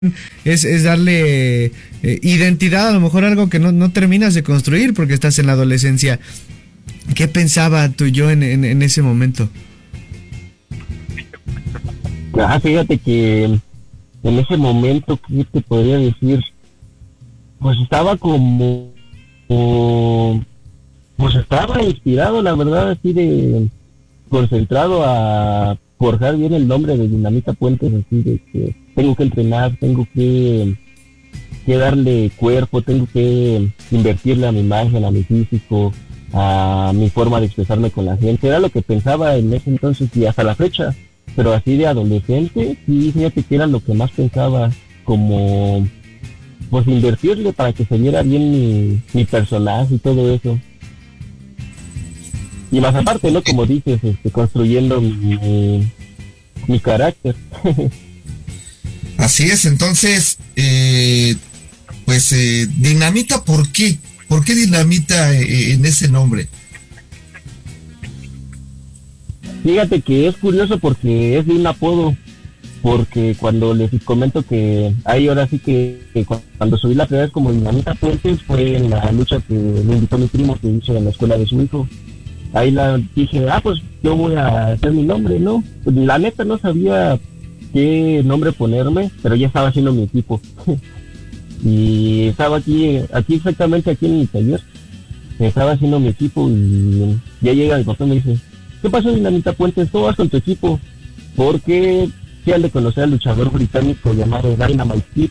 es darle identidad, a lo mejor algo que no terminas de construir porque estás en la adolescencia. ¿Qué pensaba tu yo en ese momento? Fíjate que en ese momento, ¿qué te podría decir? Pues estaba pues estaba inspirado, la verdad, así de concentrado a forjar bien el nombre de Dinamita Puentes, así de que tengo que entrenar, tengo que darle cuerpo, tengo que invertirle a mi imagen, a mi físico, a mi forma de expresarme con la gente. Era lo que pensaba en ese entonces y hasta la fecha, pero así de adolescente, sí, fíjate que era lo que más pensaba, como pues invertirle para que se viera bien mi personaje y todo eso. Y más aparte, ¿no? Como dices, construyendo mi carácter. Así es, entonces, Dinamita, ¿por qué? ¿Por qué Dinamita en ese nombre? Fíjate que es curioso porque es de un apodo, porque cuando les comento que ahí ahora sí que cuando subí la primera vez como Dinamita Puentes fue en la lucha que me invitó mi primo que hizo en la escuela de su hijo. Ahí dije, pues yo voy a hacer mi nombre, ¿no? Pues, la neta no sabía qué nombre ponerme, pero ya estaba haciendo mi equipo. Y estaba aquí exactamente aquí en mi taller, estaba haciendo mi equipo y ya llega mi papá y me dice, ¿qué pasó, Dinamita Puentes? ¿Cómo vas con tu equipo? Porque sí han de conocer al luchador británico llamado Dynamite Kid.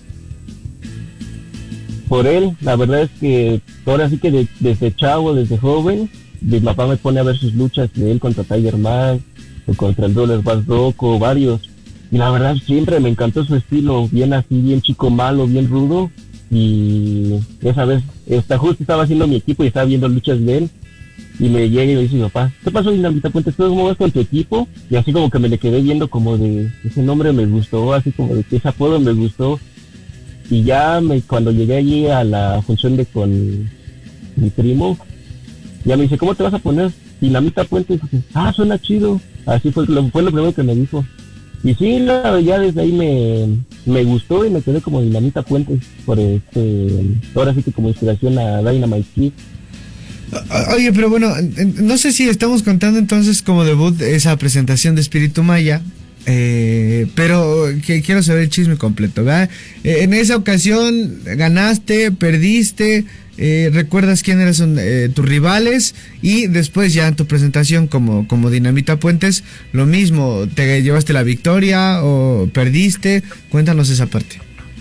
Por él, la verdad es que ahora sí que desde chavo, desde joven, mi papá me pone a ver sus luchas de él contra Tiger Man, o contra el Dollar Bass Rocco, varios. Y la verdad siempre me encantó su estilo, bien así, bien chico malo, bien rudo. Y esa vez, justo estaba haciendo mi equipo y estaba viendo luchas de él. Y me llega y me dice mi papá, ¿qué pasó, Dinamita Puentes? ¿Cómo vas con tu equipo? Y así como que me le quedé viendo como de, ese nombre me gustó, así como de que ese apodo me gustó. Y ya cuando llegué allí a la función con mi primo, ya me dice, ¿cómo te vas a poner? Dinamita Puentes. Y dije, suena chido. Así fue lo primero que me dijo. Y sí, ya desde ahí me gustó y me quedé como Dinamita Puentes por ahora sí que como inspiración a Dynamite Kid. Oye, pero bueno, no sé si estamos contando entonces como debut esa presentación de Espíritu Maya, pero que quiero saber el chisme completo, ¿verdad? En esa ocasión ganaste, perdiste, recuerdas quién eran tus rivales y después ya en tu presentación como Dinamita Puentes, lo mismo, ¿te llevaste la victoria o perdiste? Cuéntanos esa parte.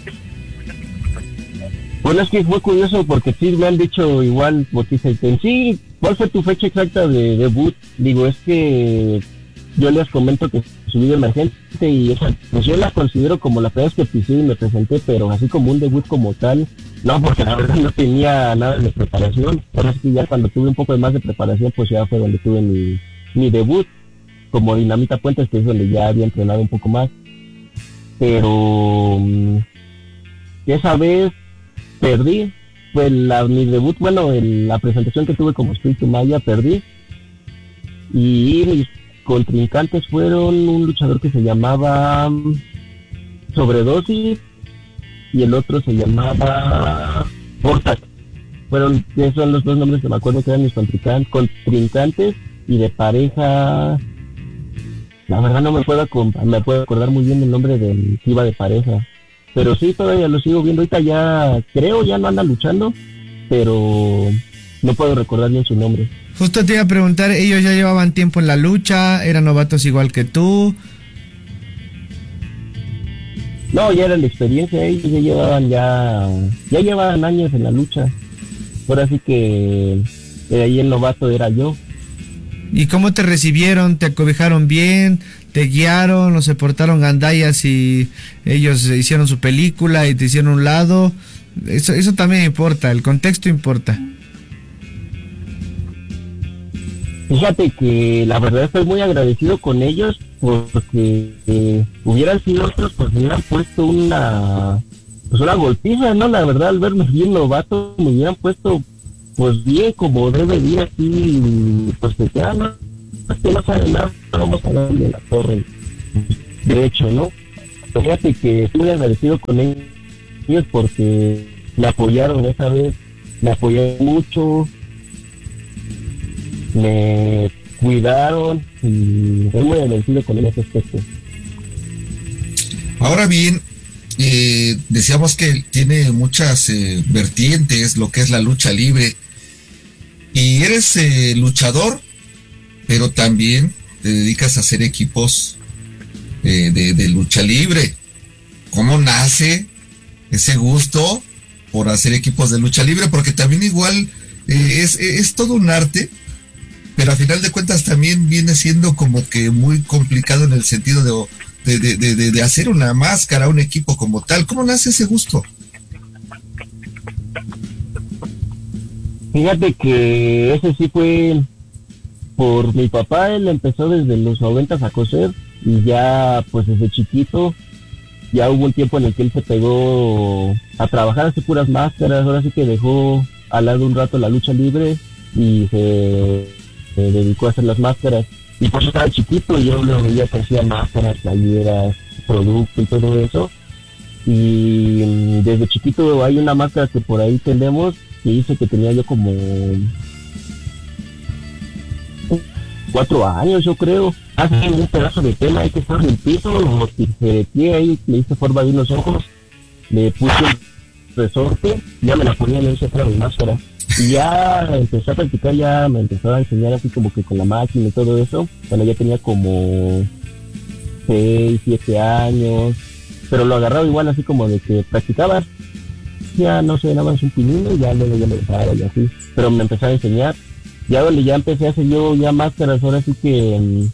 Bueno, es que fue curioso porque sí me han dicho igual, porque dicen, sí, ¿cuál fue tu fecha exacta de debut? Digo, es que yo les comento que subí de emergente y pues yo la considero como la primera vez que pisé y me presenté, pero así como un debut como tal, no, porque la verdad no tenía nada de preparación. Ahora sí que ya cuando tuve un poco de más de preparación, pues ya fue donde tuve mi debut como Dinamita Puentes, que es donde ya había entrenado un poco más. Pero esa vez perdí, fue mi debut, bueno, la presentación que tuve como Espíritu Maya, perdí. Y mis contrincantes fueron un luchador que se llamaba Sobredosis y el otro se llamaba Vortac. Esos son los dos nombres que me acuerdo que eran mis contrincantes. Y de pareja, la verdad no me puedo acordar muy bien el nombre del que iba de pareja. Pero sí, todavía lo sigo viendo. Ahorita ya, creo, ya no anda luchando, pero no puedo recordar bien su nombre. Justo te iba a preguntar, ellos ya llevaban tiempo en la lucha, eran novatos igual que tú. No, ya era la experiencia, ellos ya llevaban años en la lucha. Ahora sí que ahí el novato era yo. ¿Y cómo te recibieron? ¿Te acobijaron bien? ¿Te guiaron? ¿O se portaron gandallas y ellos hicieron su película y te hicieron un lado? Eso también importa, el contexto importa. Fíjate que la verdad estoy muy agradecido con ellos porque hubieran sido otros, pues me hubieran puesto una golpiza, ¿no? La verdad, al verme bien novato, me hubieran puesto pues bien como debe ir así, pues que no sabe nada, vamos a darle la torre derecho, ¿no? fíjate que estoy muy agradecido con ellos porque me apoyaron esa vez, me apoyaron mucho, me cuidaron y estoy muy agradecido con ellos en ese aspecto. Ahora bien, decíamos que tiene muchas vertientes, lo que es la lucha libre. Y eres luchador, pero también te dedicas a hacer equipos de lucha libre. ¿Cómo nace ese gusto por hacer equipos de lucha libre? Porque también igual es todo un arte, pero a final de cuentas también viene siendo como que muy complicado en el sentido de hacer una máscara, un equipo como tal. ¿Cómo nace ese gusto? Fíjate que ese sí fue por mi papá. Él empezó desde los 90 a coser y ya pues desde chiquito ya hubo un tiempo en el que él se pegó a trabajar, a hacer puras máscaras. Ahora sí que dejó al lado un rato la lucha libre y se dedicó a hacer las máscaras. Y pues yo estaba chiquito y yo lo veía que hacía máscaras, playeras, producto y todo eso. Y desde chiquito hay una máscara que por ahí tenemos que hice que tenía yo como 4 años, yo creo. Hace un pedazo de tela ahí que estaba en el piso, lo tijeré ahí, le hice forma de unos ojos, le puse un resorte, ya me la ponía en ese de máscara. Y ya empecé a practicar, ya me empezó a enseñar así como que con la máquina y todo eso, cuando ya tenía como 6, 7 años, pero lo agarraba igual así como de que practicaba, ya no sé, nada más un pinino y ya luego ya me dejaba y así, pero me empezó a enseñar, ya donde ya empecé a hacer yo ya máscaras, ahora sí que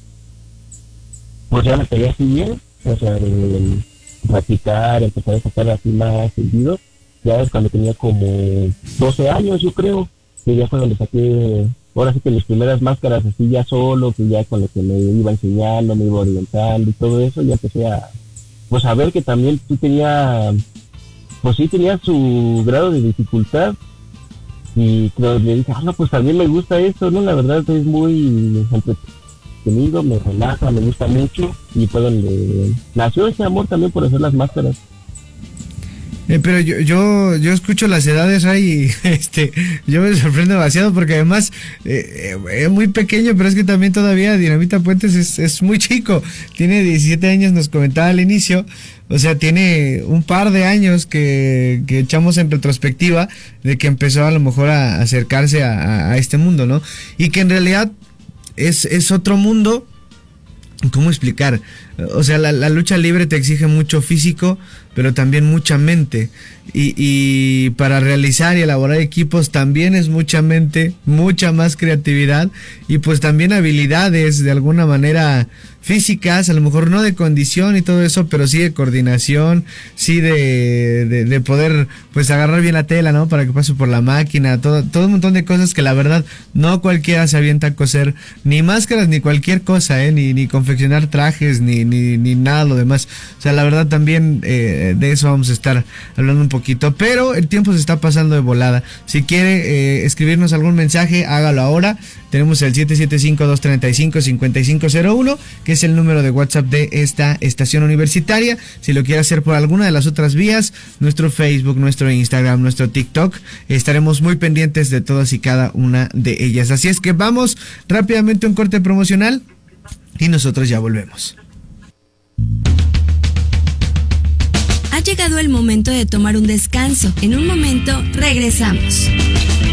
pues ya me pegué así bien, o sea, de practicar, empezar a sacar así más seguido. Ya es cuando tenía como 12 años, yo creo, que ya fue donde saqué, ahora sí que mis primeras máscaras así ya solo, que ya con lo que me iba enseñando, me iba orientando y todo eso, ya empecé a, pues a ver que también tú tenía, pues sí tenía su grado de dificultad, y le dije, no, pues también me gusta esto, ¿no? La verdad es muy entretenido, me relaja, me gusta mucho, y fue donde nació ese amor también por hacer las máscaras. Pero yo escucho las edades ahí y yo me sorprendo demasiado porque además es muy pequeño, pero es que también todavía Dinamita Puentes es muy chico, tiene 17 años, nos comentaba al inicio, o sea, tiene un par de años que echamos en retrospectiva de que empezó a lo mejor a acercarse a este mundo, ¿no? Y que en realidad es otro mundo. ¿Cómo explicar? O sea, la lucha libre te exige mucho físico, pero también mucha mente. Y para realizar y elaborar equipos también es mucha mente, mucha más creatividad y pues también habilidades de alguna manera físicas, a lo mejor no de condición y todo eso, pero sí de coordinación, sí de poder pues agarrar bien la tela, ¿no? Para que pase por la máquina, todo un montón de cosas que la verdad no cualquiera se avienta a coser, ni máscaras, ni cualquier cosa, ni confeccionar trajes, ni nada lo demás. O sea, la verdad también de eso vamos a estar hablando un poquito, pero el tiempo se está pasando de volada. Si quiere escribirnos algún mensaje, hágalo ahora. Tenemos el 775-235-5501, que es el número de WhatsApp de esta estación universitaria. Si lo quiere hacer por alguna de las otras vías, nuestro Facebook, nuestro Instagram, nuestro TikTok, estaremos muy pendientes de todas y cada una de ellas. Así es que vamos rápidamente a un corte promocional y nosotros ya volvemos. Ha llegado el momento de tomar un descanso. En un momento regresamos.